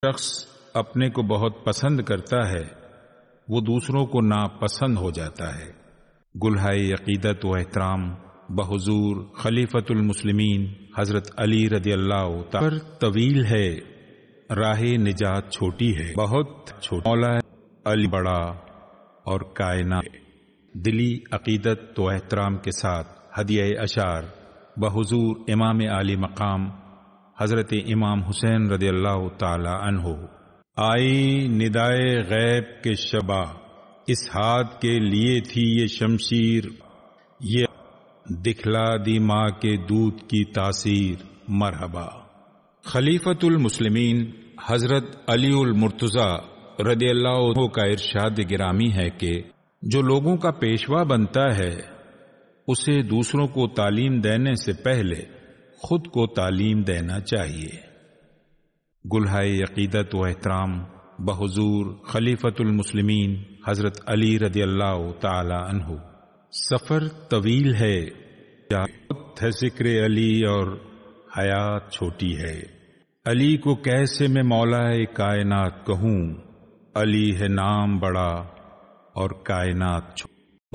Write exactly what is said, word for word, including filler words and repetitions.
شخص اپنے کو بہت پسند کرتا ہے وہ دوسروں کو ناپسند ہو جاتا ہے۔ گلہائے عقیدت و احترام بحضور خلیفۃ المسلمین حضرت علی رضی اللہ تعالی پر طویل ہے، راہ نجات چھوٹی ہے، بہت چھوٹی۔ مولا علی بڑا اور کائنات۔ دلی عقیدت و احترام کے ساتھ ہدیہ اشعار بحضور امام عالی مقام حضرت امام حسین رضی اللہ تعالی عنہ۔ آئی ندائے غیب کے شبہ، اس ہاتھ کے لیے تھی یہ شمشیر، یہ دکھلا دی ماں کے دودھ کی تاثیر، مرحبا۔ خلیفۃ المسلمین حضرت علی المرتضیٰ رضی اللہ عنہ کا ارشاد گرامی ہے کہ جو لوگوں کا پیشوا بنتا ہے اسے دوسروں کو تعلیم دینے سے پہلے خود کو تعلیم دینا چاہیے۔ گلہائے عقیدت و احترام بحضور خلیفۃ المسلمین حضرت علی رضی اللہ تعالی عنہ۔ سفر طویل ہے، بہت ہے ذکر علی اور حیات چھوٹی ہے۔ علی کو کیسے میں مولا کائنات کہوں، علی ہے نام بڑا اور کائنات چھوٹی۔